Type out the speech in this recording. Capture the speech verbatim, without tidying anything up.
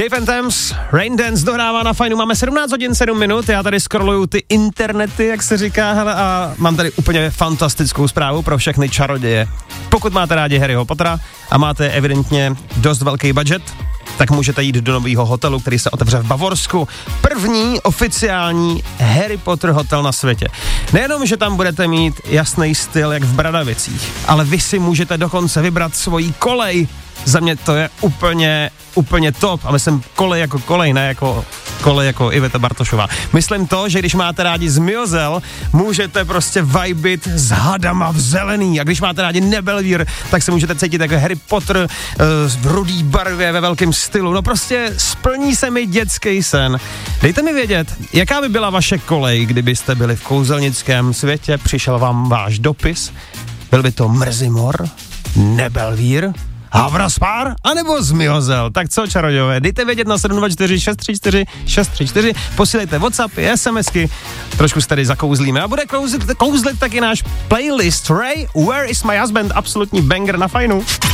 Dave and Thames, Rain Dance dohrává na Fajnu, máme sedmnáct hodin sedm minut, já tady scrolluju ty internety, jak se říká, hele, a mám tady úplně fantastickou zprávu pro všechny čaroděje. Pokud máte rádi Harryho Pottera a máte evidentně dost velký budget, tak můžete jít do nového hotelu, který se otevře v Bavorsku. První oficiální Harry Potter hotel na světě. Nejenom, že tam budete mít jasný styl, jak v Bradavicích, ale vy si můžete dokonce vybrat svoji kolej. Za mě to je úplně, úplně top. A myslím kolej jako kolej, ne jako kolej jako Iveta Bartošová. Myslím to, že když máte rádi Zmiozel, můžete prostě vibit s hadama v zelený. A když máte rádi Nebelvír, tak se můžete cítit jako Harry Potter uh, v rudý barvě, ve velkém stylu. No prostě splní se mi dětský sen. Dejte mi vědět, jaká by byla vaše kolej, kdybyste byli v kouzelnickém světě, přišel vám váš dopis. Byl by to Mrzimor, Nebelvír, Havraspár anebo Zmiozel. Tak co, čarodějové, dejte vědět na sedm dva čtyři šest tři čtyři šest tři čtyři, posílejte WhatsAppy, SMSky, trošku se tady zakouzlíme a bude kouzlit, kouzlit taky náš playlist Ray, Where is my husband, absolutní banger na Fajnu.